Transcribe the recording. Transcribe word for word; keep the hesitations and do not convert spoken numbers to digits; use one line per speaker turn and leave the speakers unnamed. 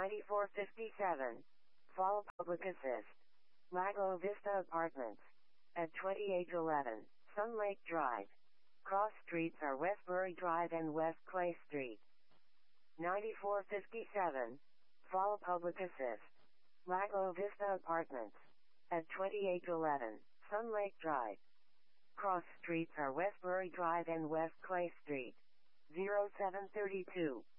ninety-four fifty-seven. Fall Public Assist. Lago Vista Apartments. At twenty-eight eleven. Sun Lake Drive. Cross streets are Westbury Drive and West Clay Street. ninety-four fifty-seven. Fall Public Assist. Lago Vista Apartments. At twenty-eight eleven. Sun Lake Drive. Cross streets are Westbury Drive and West Clay Street. zero seven three two.